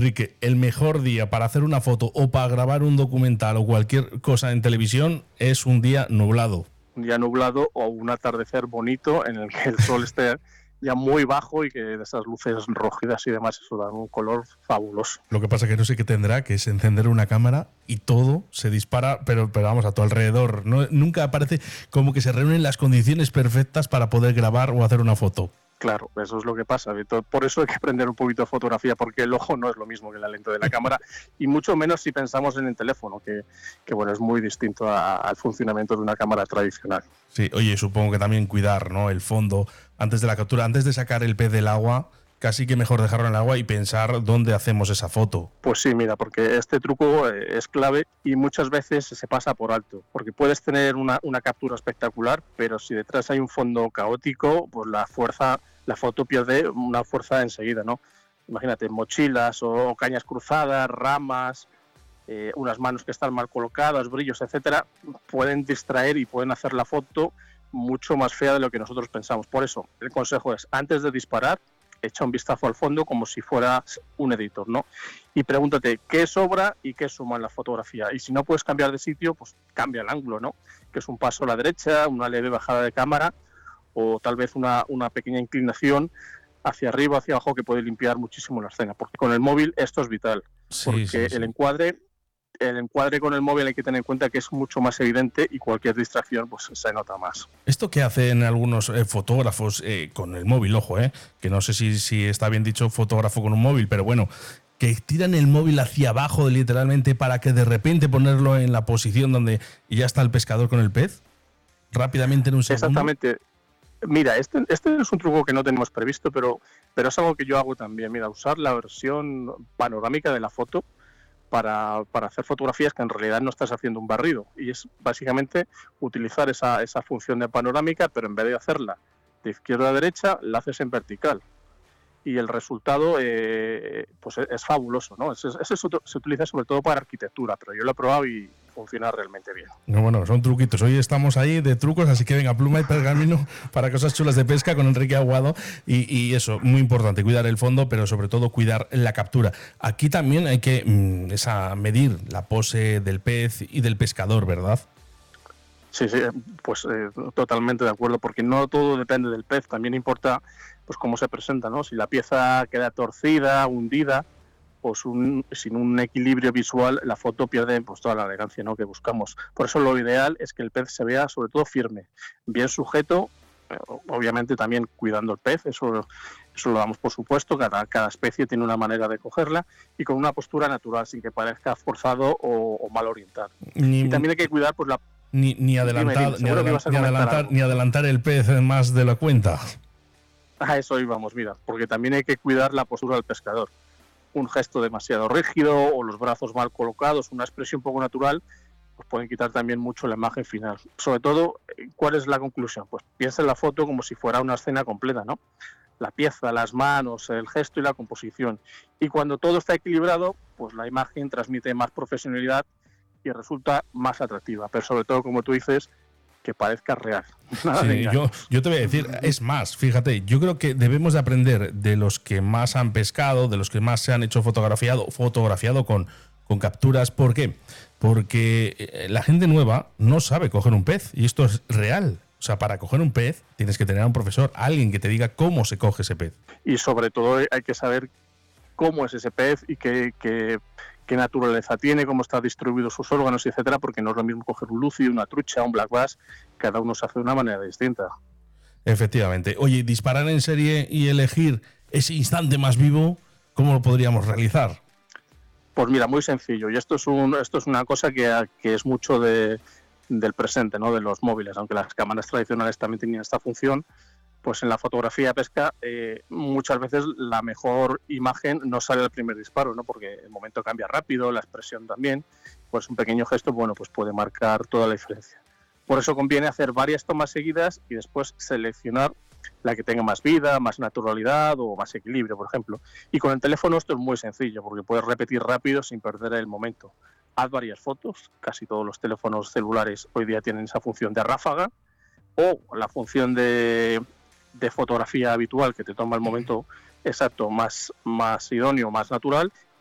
Enrique, el mejor día para hacer una foto o para grabar un documental o cualquier cosa en televisión es un día nublado. Un día nublado o un atardecer bonito en el que el sol esté ya muy bajo y que de esas luces rojidas y demás, eso da un color fabuloso. Lo que pasa que no sé qué tendrá, que es encender una cámara y todo se dispara, pero vamos, a tu alrededor. No, nunca aparece como que se reúnen las condiciones perfectas para poder grabar o hacer una foto. Claro, eso es lo que pasa. Por eso hay que aprender un poquito de fotografía, porque el ojo no es lo mismo que la lente de la cámara, y mucho menos si pensamos en el teléfono, que bueno, es muy distinto al funcionamiento de una cámara tradicional. Sí, oye, supongo que también cuidar, ¿no?, el fondo antes de la captura, antes de sacar el pez del agua, casi que mejor dejarlo en el agua y pensar dónde hacemos esa foto. Pues sí, mira, porque este truco es clave y muchas veces se pasa por alto, porque puedes tener una captura espectacular, pero si detrás hay un fondo caótico, pues la foto pierde una fuerza enseguida, ¿no? Imagínate, mochilas o cañas cruzadas, ramas, unas manos que están mal colocadas, brillos, etcétera, pueden distraer y pueden hacer la foto mucho más fea de lo que nosotros pensamos. Por eso, el consejo es, antes de disparar, echa un vistazo al fondo como si fueras un editor, ¿no? Y pregúntate qué sobra y qué suma en la fotografía. Y si no puedes cambiar de sitio, pues cambia el ángulo, ¿no? Que es un paso a la derecha, una leve bajada de cámara o tal vez una pequeña inclinación hacia arriba, hacia abajo, que puede limpiar muchísimo la escena. Porque con el móvil esto es vital. Porque sí. El encuadre con el móvil hay que tener en cuenta que es mucho más evidente y cualquier distracción pues se nota más. Esto que hacen algunos fotógrafos con el móvil, ojo, que no sé si está bien dicho fotógrafo con un móvil, pero bueno, que tiran el móvil hacia abajo literalmente para que de repente ponerlo en la posición donde ya está el pescador con el pez, rápidamente en un segundo. Exactamente. Mira, este es un truco que no tenemos previsto, pero es algo que yo hago también. Mira, usar la versión panorámica de la foto para hacer fotografías que en realidad no estás haciendo un barrido, y es básicamente utilizar esa función de panorámica, pero en vez de hacerla de izquierda a derecha, la haces en vertical y el resultado pues es fabuloso, ¿no? Eso se utiliza sobre todo para arquitectura, pero yo lo he probado y funciona realmente bien. Bueno, son truquitos. Hoy estamos ahí de trucos, así que venga, pluma y pergamino para cosas chulas de pesca con Enrique Aguado. Y eso, muy importante, cuidar el fondo, pero sobre todo cuidar la captura. Aquí también hay que medir la pose del pez y del pescador, ¿verdad? Sí, pues totalmente de acuerdo, porque no todo depende del pez, también importa pues cómo se presenta, ¿no? Si la pieza queda torcida, hundida, pues sin un equilibrio visual, la foto pierde pues toda la elegancia, ¿no?, que buscamos. Por eso lo ideal es que el pez se vea sobre todo firme, bien sujeto, obviamente también cuidando el pez, eso lo damos por supuesto, cada especie tiene una manera de cogerla, y con una postura natural, sin que parezca forzado o mal orientado. Y también hay que cuidar pues ni adelantar el pez más de la cuenta. A eso íbamos, mira, porque también hay que cuidar la postura del pescador. Un gesto demasiado rígido o los brazos mal colocados, una expresión poco natural, pues pueden quitar también mucho la imagen final. Sobre todo, ¿cuál es la conclusión? Pues piensa en la foto como si fuera una escena completa, ¿no? La pieza, las manos, el gesto y la composición. Y cuando todo está equilibrado, pues la imagen transmite más profesionalidad y resulta más atractiva. Pero sobre todo, como tú dices, que parezca real. Sí, yo te voy a decir, es más, fíjate, yo creo que debemos de aprender de los que más han pescado, de los que más se han hecho fotografiado con capturas. ¿Por qué? Porque la gente nueva no sabe coger un pez, y esto es real. O sea, para coger un pez tienes que tener a un profesor, alguien que te diga cómo se coge ese pez. Y sobre todo hay que saber cómo es ese pez y qué naturaleza tiene, cómo está distribuido sus órganos, etcétera, porque no es lo mismo coger un lucio, una trucha, un black bass, cada uno se hace de una manera distinta. Efectivamente. Oye, disparar en serie y elegir ese instante más vivo, ¿cómo lo podríamos realizar? Pues mira, muy sencillo, y esto es una cosa que es mucho del presente, ¿no?, de los móviles, aunque las cámaras tradicionales también tenían esta función. Pues en la fotografía de pesca muchas veces la mejor imagen no sale al primer disparo, ¿no?, porque el momento cambia rápido, la expresión también, pues un pequeño gesto, bueno, pues puede marcar toda la diferencia. Por eso conviene hacer varias tomas seguidas y después seleccionar la que tenga más vida, más naturalidad o más equilibrio, por ejemplo. Y con el teléfono esto es muy sencillo, porque puedes repetir rápido sin perder el momento. Haz varias fotos, casi todos los teléfonos celulares hoy día tienen esa función de ráfaga, o la función de fotografía habitual, que te toma el momento exacto, más idóneo, más natural,